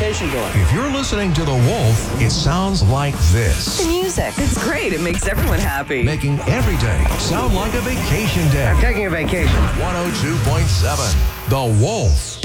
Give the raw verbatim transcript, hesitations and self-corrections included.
vacation going? If you're listening to The Wolf, it sounds like this. The music. It's great. It makes everyone happy. Making every day sound like a vacation day. I'm taking a vacation. one oh two point seven The Wolf.